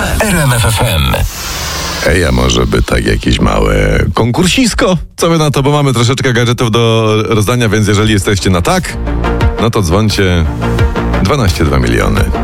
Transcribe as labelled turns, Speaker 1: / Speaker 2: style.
Speaker 1: RMF FM.
Speaker 2: Ej, a może by tak jakieś małe konkursisko? Co wy na to, bo mamy troszeczkę gadżetów do rozdania, więc jeżeli jesteście na tak, no to dzwońcie 12 2 miliony.